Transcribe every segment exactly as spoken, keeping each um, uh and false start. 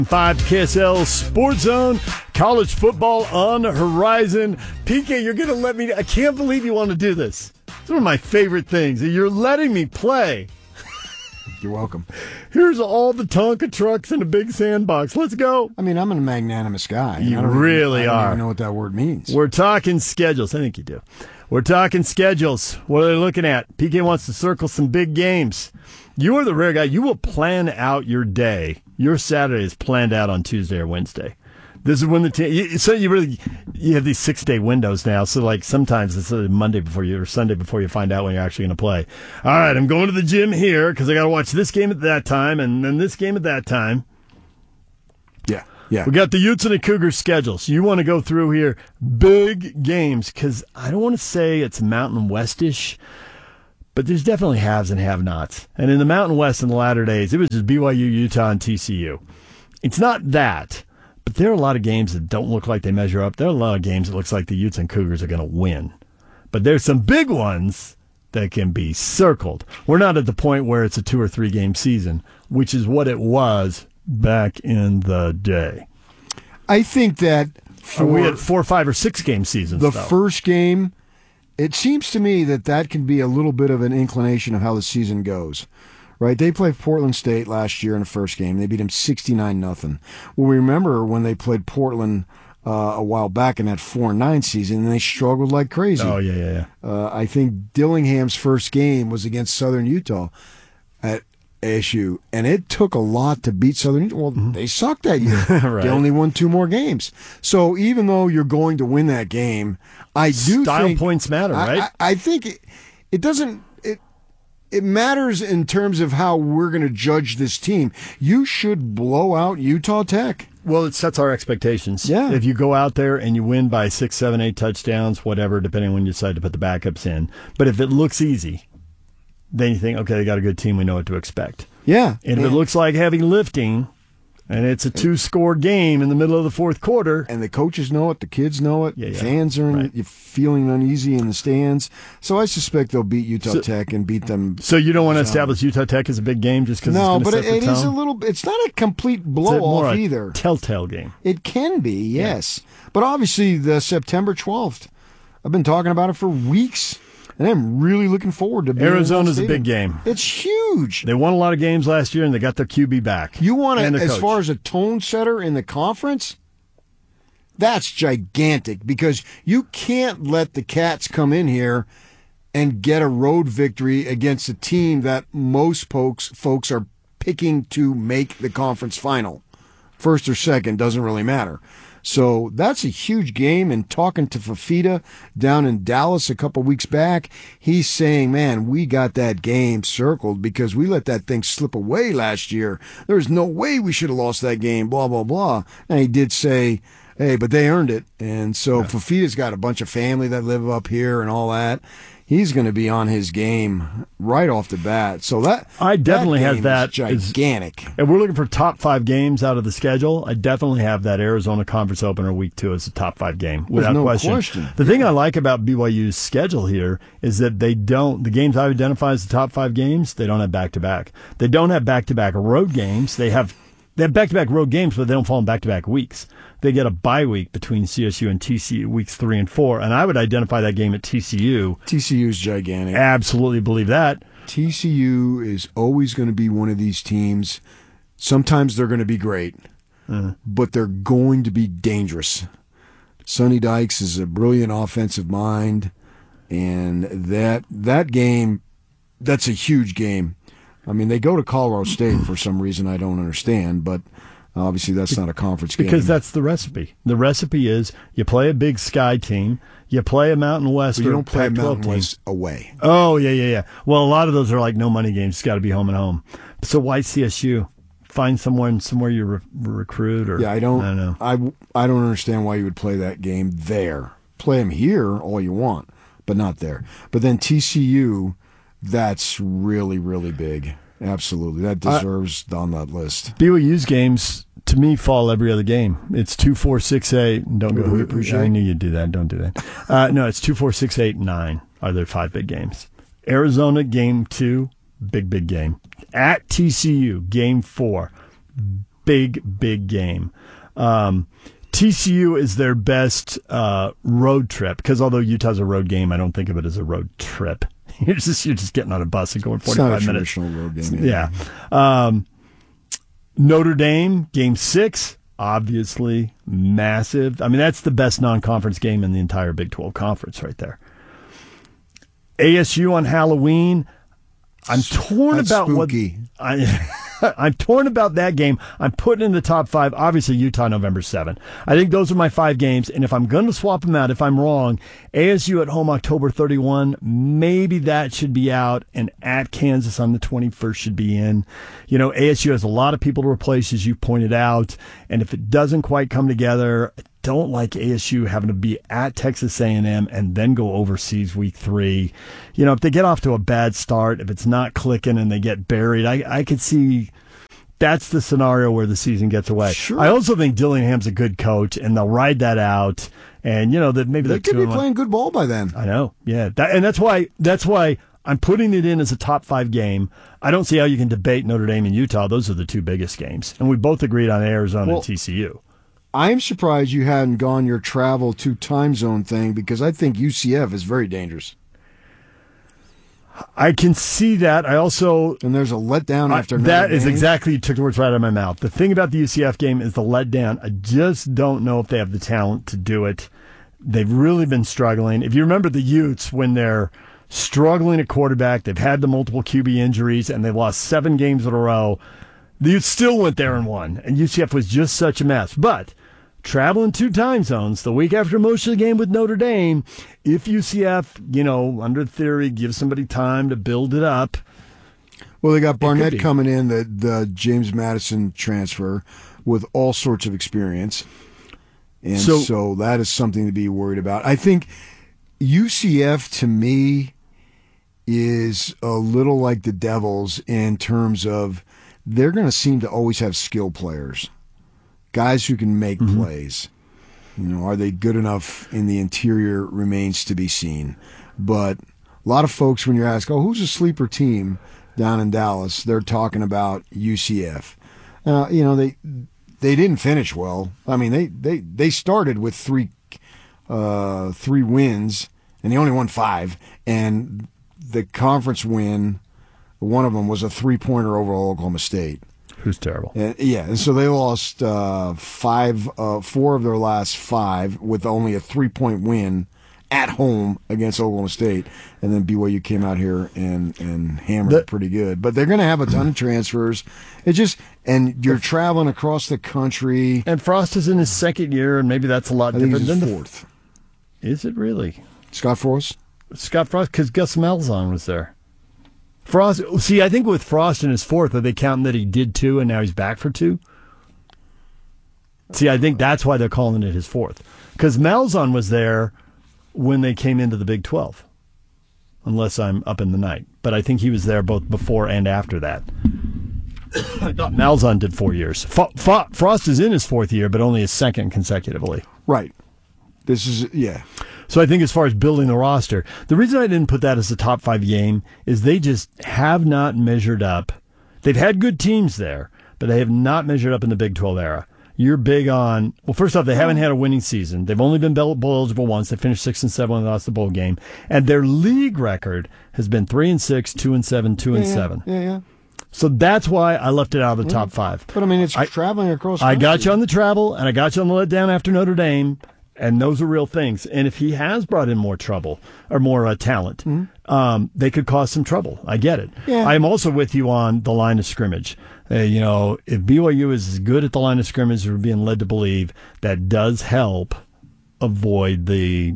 Five K S L Sports Zone, college football on the horizon. P K, you're going to let me, I can't believe you want to do this. It's one of my favorite things. You're letting me play. You're welcome. Here's all the Tonka trucks in a big sandbox. Let's go. I mean, I'm a magnanimous guy. You I don't really even, I don't are. even know what that word means. We're talking schedules. I think you do. We're talking schedules. What are they looking at? P K wants to circle some big games. You are the rare guy. You will plan out your day. Your Saturday is planned out on Tuesday or Wednesday. This is when the team. So you really you have these six day windows now. So like sometimes it's a Monday before you or Sunday before you find out when you're actually going to play. All right, I'm going to the gym here because I got to watch this game at that time and then this game at that time. Yeah, yeah. We got the Utes and the Cougars schedules. So you want to go through here big games because I don't want to say it's Mountain West-ish. But there's definitely haves and have-nots. And in the Mountain West in the latter days, it was just B Y U, Utah, and T C U. It's not that, but there are a lot of games that don't look like they measure up. There are a lot of games that looks like the Utes and Cougars are going to win. But there's some big ones that can be circled. We're not at the point where it's a two- or three-game season, which is what it was back in the day. I think that for we had four, five, or six-game seasons, the though. first game, it seems to me that that can be a little bit of an inclination of how the season goes, right? They played Portland State last year in the first game. They beat them sixty-nine nothing. Well, we remember when they played Portland uh, a while back in that four and nine season, and they struggled like crazy. Oh, yeah, yeah, yeah. Uh, I think Dillingham's first game was against Southern Utah at A S U, and it took a lot to beat Southern Utah. Well, mm-hmm. They sucked that year. Right. They only won two more games. So even though you're going to win that game, I do Style think points matter, I, right? I, I think it, it doesn't. It it matters in terms of how we're going to judge this team. You should blow out Utah Tech. Well, it sets our expectations. Yeah. If you go out there and you win by six, seven, eight touchdowns, whatever, depending on when you decide to put the backups in. But if it looks easy, then you think, okay, they got a good team. We know what to expect. Yeah. And yeah. if it looks like heavy lifting, and it's a two-score game in the middle of the fourth quarter. And the coaches know it, the kids know it, yeah, yeah. fans are right. in, feeling uneasy in the stands. So I suspect they'll beat Utah so, Tech and beat them. So you don't want to establish Utah Tech as a big game just because no, it's going to but set it, the it tone? is a little. It's not a complete It's more blow-off a either. Telltale game. It can be, yes. Yeah. But obviously the September twelfth, I've been talking about it for weeks. And I'm really looking forward to being Arizona's a big game. It's huge. They won a lot of games last year, and they got their Q B back. You want to, as coach. far as a tone setter in the conference, that's gigantic because you can't let the Cats come in here and get a road victory against a team that most folks folks are picking to make the conference final. First or second, doesn't really matter. So that's a huge game. And talking to Fafita down in Dallas a couple weeks back, he's saying, man, we got that game circled because we let that thing slip away last year. There's no way we should have lost that game, blah, blah, blah. And he did say, hey, but they earned it. And so yeah. Fafita's got a bunch of family that live up here and all that. He's going to be on his game right off the bat. So that I definitely that have that gigantic. If we're looking for top five games out of the schedule, I definitely have that Arizona Conference Opener Week Two as a top five game without no question. question. The thing I like about B Y U's schedule here is that they don't. The games I identify as the top five games, they don't have back to back. They don't have back to back road games. They have they have back to back road games, but they don't fall in back to back weeks. They get a bye week between C S U and T C U weeks three and four, and I would identify that game at T C U. T C U is gigantic. Absolutely believe that. T C U is always going to be one of these teams. Sometimes they're going to be great, uh, but they're going to be dangerous. Sonny Dykes is a brilliant offensive mind, and that that game, that's a huge game. I mean, they go to Colorado State for some reason I don't understand, but obviously that's not a conference game. Because that's the recipe. The recipe is you play a Big Sky team, you play a Mountain West but or you don't play a Mountain team. West away. Oh, yeah, yeah, yeah. Well, a lot of those are like no money games. It's got to be home and home. So why C S U? Find someone somewhere you re- recruit or yeah, I don't. I don't know. I, I don't understand why you would play that game there. Play them here all you want, but not there. But then T C U, that's really really big. Absolutely, that deserves uh, on that list. B Y U's games to me fall every other game. It's two, four, six, eight. Don't go. We appreciate. I knew you'd do that. Don't do that. Uh, no, it's two, four, six, eight, nine. Are there five big games? Arizona game two, big big game. At T C U game four, big, big game. Um, T C U is their best uh, road trip because although Utah's a road game, I don't think of it as a road trip. You're just you're just getting on a bus and going forty-five it's not a minutes. Traditional road game. Yeah. Um, Notre Dame game six, obviously massive. I mean, that's the best non-conference game in the entire Big twelve conference, right there. A S U on Halloween. I'm torn That's about spooky. what I. I'm torn about that game. I'm putting in the top five. Obviously, Utah November seventh. I think those are my five games. And if I'm going to swap them out, if I'm wrong, A S U at home October thirty-first, maybe that should be out. And at Kansas on the twenty-first should be in. You know, A S U has a lot of people to replace, as you pointed out. And if it doesn't quite come together, I don't like A S U having to be at Texas A and M and then go overseas week three. You know, if they get off to a bad start, if it's not clicking and they get buried, I, I could see that's the scenario where the season gets away. Sure. I also think Dillingham's a good coach, and they'll ride that out. And you know that maybe They the could two be of them- playing good ball by then. I know, yeah, that, and that's why that's why I'm putting it in as a top five game. I don't see how you can debate Notre Dame and Utah. Those are the two biggest games, and we both agreed on Arizona Well, and T C U. I'm surprised you hadn't gone your travel to time zone thing because I think U C F is very dangerous. I can see that. I also And there's a letdown I- after that Notre is Dame. exactly, you took the words right out of my mouth. The thing about the U C F game is the letdown. I just don't know if they have the talent to do it. They've really been struggling. If you remember the Utes, when they're struggling at quarterback, they've had the multiple Q B injuries, and they lost seven games in a row. The Utes still went there and won, and U C F was just such a mess. But traveling two time zones the week after most of the game with Notre Dame, if U C F, you know, under theory, gives somebody time to build it up. Well, they got be. Barnett coming in, the, the James Madison transfer, with all sorts of experience. And So- so, that is something to be worried about. I think U C F, to me, is a little like the Devils in terms of they're going to seem to always have skill players, guys who can make Mm-hmm. plays. You know, are they good enough in the interior remains to be seen. But a lot of folks, when you're asked, oh, who's a sleeper team down in Dallas, they're talking about U C F. Uh, you know, they they didn't finish well. I mean, they they, they started with three uh, three wins, and they only won five. And the conference win, one of them was a three-pointer over Oklahoma State. Who's terrible. And, yeah, and so they lost uh, five, uh, four of their last five with only a three-point win at home against Oklahoma State, and then B Y U came out here and and hammered The- it pretty good. But they're going to have a ton of transfers. It just and you're traveling across the country. And Frost is in his second year, and maybe that's a lot I think different it's than his the fourth. Is it really? Scott Frost. Scott Frost, because Gus Malzahn was there. Frost. See, I think with Frost in his fourth, are they counting that he did two and now he's back for two? See, I think that's why they're calling it his fourth, because Malzahn was there when they came into the Big twelve, unless I'm up in the night. But I think he was there both before and after that. I thought Malzahn did four years. F- F- Frost is in his fourth year, but only his second consecutively. Right. This is yeah. So I think as far as building the roster, the reason I didn't put that as a top five game is they just have not measured up. They've had good teams there, but they have not measured up in the Big twelve era. You're big on, well, first off, they haven't had a winning season. They've only been bowl eligible once. They finished six and seven when they lost the bowl game. And their league record has been three and six, two and seven, two and yeah, seven. Yeah, yeah. So that's why I left it out of the top five. But I mean, it's I- traveling across. I got country. you on the travel, and I got you on the letdown after Notre Dame, and those are real things. And if he has brought in more trouble or more uh, talent, um, they could cause some trouble. I get it. Yeah. I'm also with you on the line of scrimmage. Uh, you know, if B Y U is as good at the line of scrimmage as we're being led to believe, that does help avoid the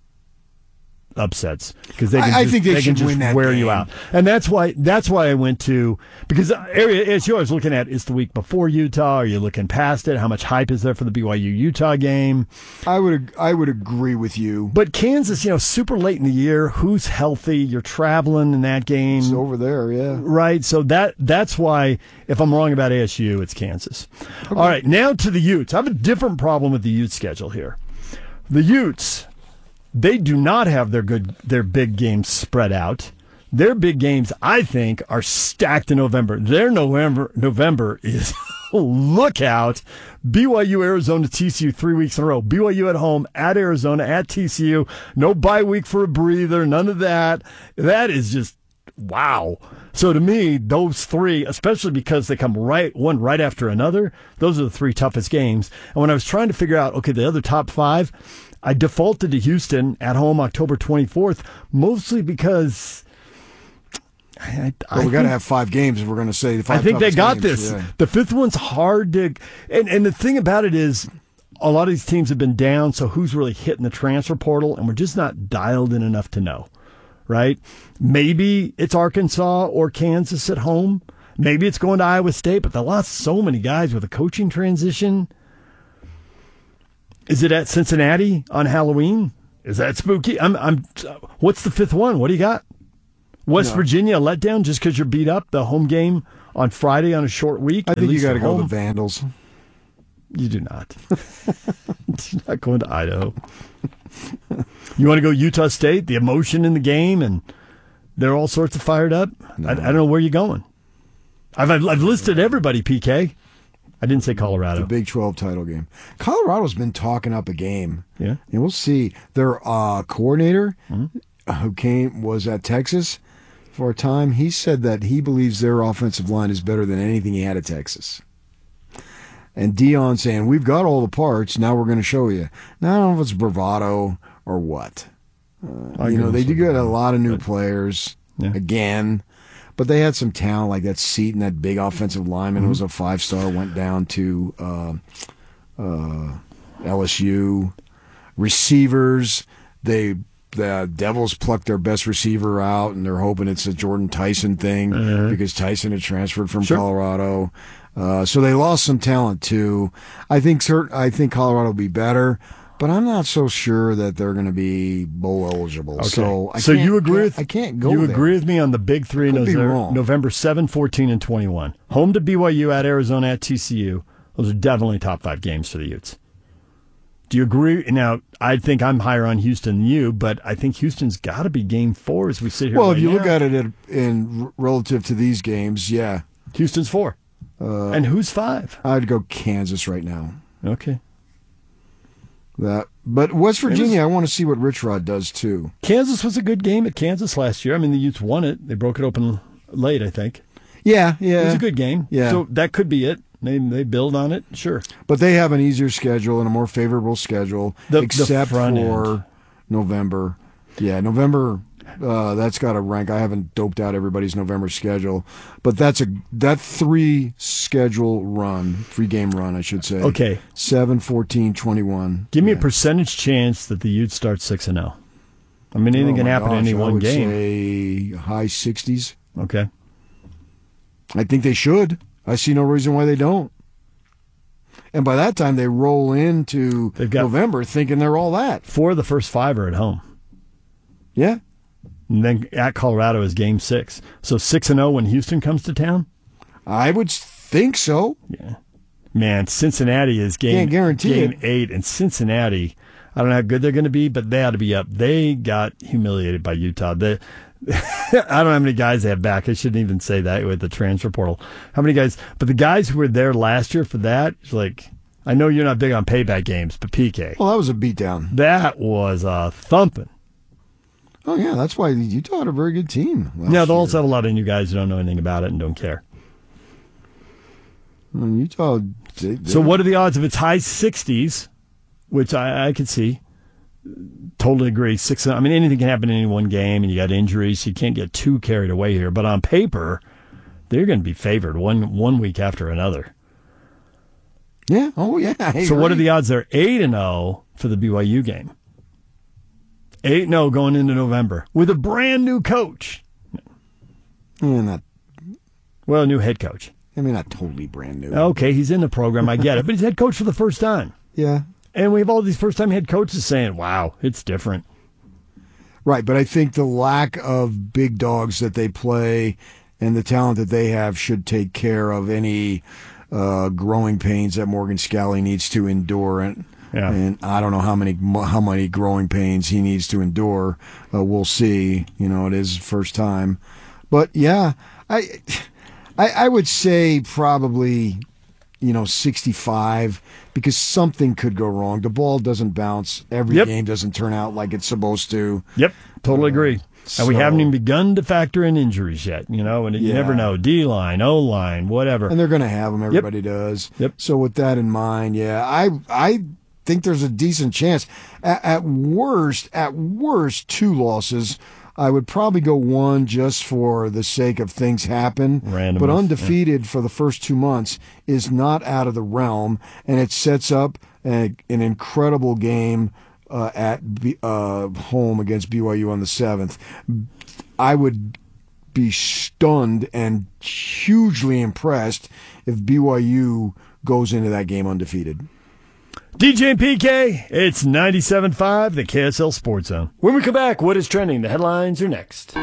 upsets, because they can I- I just, think they can should just win that wear you game. out. And that's why that's why I went to, because the area A S U I was looking at is the week before Utah. Are you looking past it? How much hype is there for the B Y U Utah game? I would I would agree with you. But Kansas, you know, super late in the year. Who's healthy? You're traveling in that game, It's over there, yeah. right? So that that's why, if I'm wrong about A S U, it's Kansas. All right, now to the Utes. I have a different problem with the Utes schedule here. The Utes, they do not have their good their big games spread out. Their big games, I think, are stacked in November. Their November November is look out. B Y U, Arizona, T C U three weeks in a row. B Y U at home, at Arizona, at T C U. No bye week for a breather, none of that. That is just, wow. So to me, those three, especially because they come right one right after another, those are the three toughest games. And when I was trying to figure out, okay, the other top five, I defaulted to Houston at home October twenty-fourth, mostly because I, I well, we got to have five games if we're going to say the five I think they toughest got games. this. Yeah. The fifth one's hard to, and, and the thing about it is, a lot of these teams have been down, so who's really hitting the transfer portal, and we're just not dialed in enough to know, right? Maybe it's Arkansas or Kansas at home. Maybe it's going to Iowa State, but they lost so many guys with a coaching transition. Is it at Cincinnati on Halloween? Is that spooky? I'm. I'm. What's the fifth one? What do you got? West No. Virginia letdown just because you're beat up the home game on Friday on a short week? I At think you least got to at go home? the Vandals. You do not. You're not going to Idaho. You want to go Utah State? The emotion in the game, and they're all sorts of fired up. No. I, I don't know where you're going. I've, I've I've listed everybody, P K. I didn't say Colorado. The Big twelve title game. Colorado's been talking up a game. Yeah. And we'll see. Their uh, coordinator, Mm-hmm. who came was at Texas for a time, he said that he believes their offensive line is better than anything he had at Texas. And Dion saying, we've got all the parts, now we're going to show you. Now, I don't know if it's bravado or what. Uh, you know, they do get a lot of new players Yeah. again, but they had some talent like that Seaton, that big offensive lineman Mm-hmm. who was a five-star, went down to uh, uh, L S U. Receivers, they the Devils plucked their best receiver out, and they're hoping it's a Jordan Tyson thing Uh-huh. because Tyson had transferred from Sure. Colorado. Uh, so they lost some talent too. I think cert- I think Colorado will be better, but I'm not so sure that they're going to be bowl eligible. Okay. So I so can't, you agree with I can't go You there. agree with me on the big three in Could be November, wrong. November seventh, fourteen, and twenty-one. Home to B Y U, at Arizona, at T C U. Those are definitely top five games for the Utes. Do you agree? Now, I think I'm higher on Houston than you, but I think Houston's got to be game four as we sit here. Well, right if you now. look at it in, in relative to these games, yeah, Houston's four. Uh, and who's five? I'd go Kansas right now. Okay. That, but West Virginia, I want to see what Rich Rod does too. Kansas was a good game at Kansas last year. I mean, the Utes won it. They broke it open late, I think. Yeah, yeah, It was a good game. Yeah. So that could be it. They they build on it, sure. but they have an easier schedule and a more favorable schedule, The- the except front for end. November. Yeah, November. Uh, that's got to rank. I haven't doped out everybody's November schedule, but that's a that three schedule run, three game run, I should say. Okay. seven, fourteen, twenty-one. Give me Yeah. a percentage chance that the Utes start six and zero. I mean, anything Oh can my happen in any gosh, I one would game. Say high sixties. Okay. I think they should. I see no reason why they don't. And by that time, they roll into They've got- November thinking they're all that. Four of the first five are at home. Yeah. And then at Colorado is game six. So six and zero when Houston comes to town. I would think so. Yeah, man. Cincinnati is game Can't guarantee game it. eight, and Cincinnati. I don't know how good they're going to be, but they ought to be up. They got humiliated by Utah. They, I don't know how many guys they have back. I shouldn't even say that with the transfer portal. How many guys? But the guys who were there last year for that, it's like, I know you're not big on payback games, but P K, Well, that was a beatdown. that was a thumping. Oh, yeah. That's why Utah had a very good team. last Now, they'll year. also have a lot of new guys who don't know anything about it and don't care. And Utah. They, they, So what are the odds if it's high sixties, which I, I could see? Totally agree. Six. I mean, anything can happen in any one game, and you got injuries, so you can't get too carried away here. But on paper, they're going to be favored one one week after another. Yeah. Oh, yeah. I So what are agree. the odds? They're eight and zero for the B Y U game. Eight and zero going into November with a brand new coach. Yeah, not, Well, a new head coach. I mean, not totally brand new. Okay, he's in the program. I get it, but he's head coach for the first time. Yeah. And we have all these first time head coaches saying, "Wow, it's different." Right, but I think the lack of big dogs that they play and the talent that they have should take care of any uh, growing pains that Morgan Scalley needs to endure. And, Yeah. and I don't know how many how many growing pains he needs to endure. Uh, we'll see. You know, it is first time, but yeah, I I, I would say probably you know, sixty-five, because something could go wrong. The ball doesn't bounce. Every Yep. game doesn't turn out like it's supposed to. Yep, totally agree. So, and we haven't even begun to factor in injuries yet, you know, and you Yeah. never know. D-line, O-line, whatever. And they're going to have them. Everybody yep. does. Yep. So with that in mind, yeah, I I think there's a decent chance. At, at worst, at worst, two losses. I would probably go one just for the sake of things happen. Random. But undefeated yeah. for the first two months is not out of the realm, and it sets up a, an incredible game uh, at B, uh, home against B Y U on the seventh. I would be stunned and hugely impressed if B Y U goes into that game undefeated. D J and P K, it's ninety-seven point five, the K S L Sports Zone. When we come back, what is trending? The headlines are next.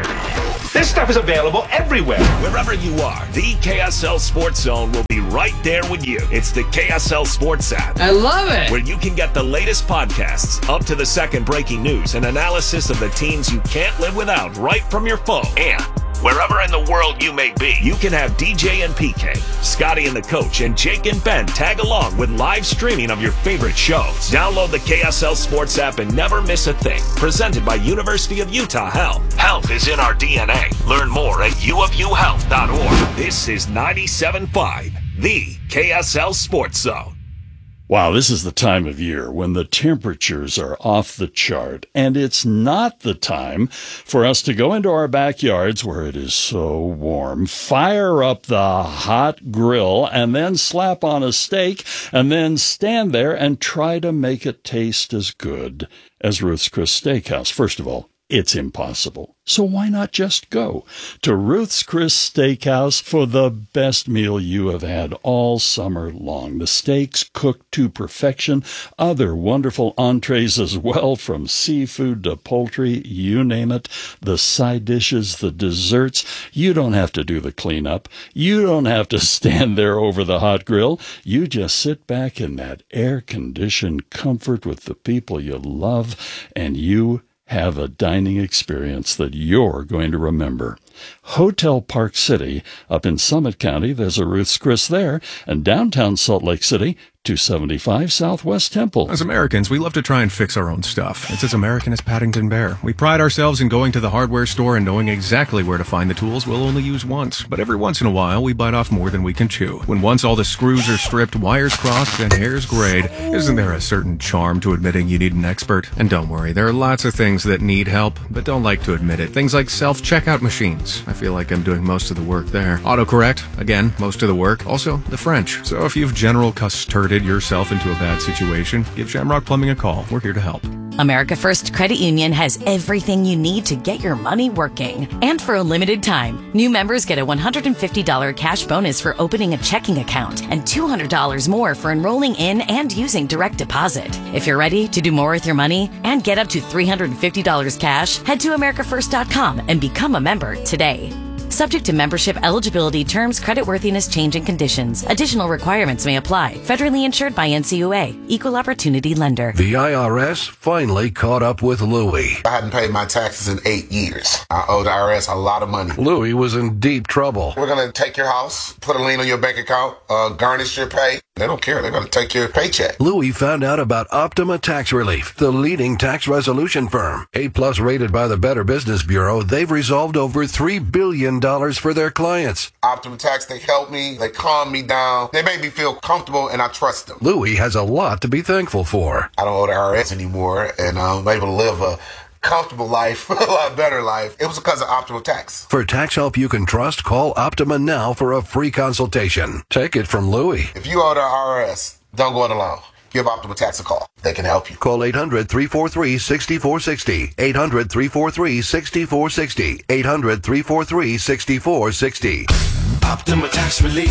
This stuff is available everywhere. Wherever you are, the K S L Sports Zone will be right there with you. It's the K S L Sports app. I love it. Where you can get the latest podcasts, up to the second breaking news, and analysis of the teams you can't live without right from your phone. And wherever in the world you may be, you can have D J and P K, Scotty and the Coach, and Jake and Ben tag along with live streaming of your favorite shows. Download the K S L Sports app and never miss a thing. Presented by University of Utah Health. Health is in our D N A. Learn more at u of u health dot org. This is ninety-seven point five, the K S L Sports Zone. Wow, this is the time of year when the temperatures are off the chart, and it's not the time for us to go into our backyards where it is so warm, fire up the hot grill, and then slap on a steak, and then stand there and try to make it taste as good as Ruth's Chris Steakhouse. First of all, it's impossible. So why not just go to Ruth's Chris Steakhouse for the best meal you have had all summer long? The steaks cooked to perfection, other wonderful entrees as well, from seafood to poultry, you name it, the side dishes, the desserts. You don't have to do the cleanup. You don't have to stand there over the hot grill. You just sit back in that air-conditioned comfort with the people you love, and you have a dining experience that you're going to remember. Hotel Park City up in Summit County, there's a Ruth's Chris there, and downtown Salt Lake City, two seventy-five Southwest Temple. As Americans, we love to try and fix our own stuff. It's as American as Paddington Bear. We pride ourselves in going to the hardware store and knowing exactly where to find the tools we'll only use once. But every once in a while, we bite off more than we can chew. When once all the screws are stripped, wires crossed, and hairs grayed, isn't there a certain charm to admitting you need an expert? And don't worry, there are lots of things that need help, but don't like to admit it. Things like self-checkout machines. I feel like I'm doing most of the work there. Autocorrect, again, most of the work. Also, the French. So if you've general custarded yourself into a bad situation, give Shamrock Plumbing a call. We're here to help. America First Credit Union has everything you need to get your money working. And for a limited time, new members get a one hundred fifty dollars cash bonus for opening a checking account and two hundred dollars more for enrolling in and using direct deposit. If you're ready to do more with your money and get up to three hundred fifty dollars cash, head to america first dot com and become a member today. Subject to membership eligibility, terms, creditworthiness, change, and conditions. Additional requirements may apply. Federally insured by N C U A. Equal Opportunity Lender. The I R S finally caught up with Louie. I hadn't paid my taxes in eight years. I owed the I R S a lot of money. Louie was in deep trouble. We're going to take your house, put a lien on your bank account, uh, garnish your pay. They don't care. They're going to take your paycheck. Louie found out about Optima Tax Relief, the leading tax resolution firm. A-plus rated by the Better Business Bureau, they've resolved over three billion dollars for their clients. Optima Tax, they help me. They calm me down. They make me feel comfortable, and I trust them. Louie has a lot to be thankful for. I don't owe the I R S anymore, and I'm able to live a comfortable life, a lot better life. It was because of Optima Tax. For tax help you can trust, call Optima now for a free consultation. Take it from Louie. If you owe the I R S, don't go it alone. Give Optima Tax a call. They can help you. Call eight hundred, three four three, six four six zero. eight hundred, three four three, six four six zero. eight hundred, three four three, six four six zero. Optima Tax Relief.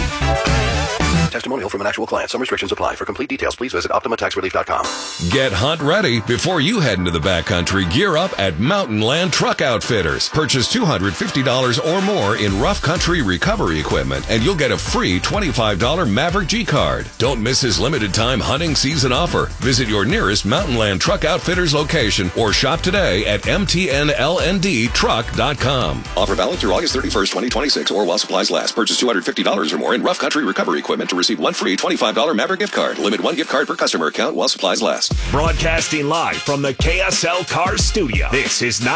Testimonial from an actual client. Some restrictions apply. For complete details, please visit optima tax relief dot com. Get hunt ready before you head into the backcountry. Gear up at Mountain Land Truck Outfitters. Purchase two hundred fifty dollars or more in rough country recovery equipment, and you'll get a free twenty-five dollars Maverick G card. Don't miss his limited time hunting season offer. Visit your nearest Mountain Land Truck Outfitters location or shop today at m t n l n d truck dot com. Offer valid through August thirty-first, twenty twenty-six, or while supplies last. Purchase two hundred fifty dollars or more in rough country recovery equipment to receive one free twenty-five dollars Maverick gift card. Limit one gift card per customer account while supplies last. Broadcasting live from the K S L Cars studio. This is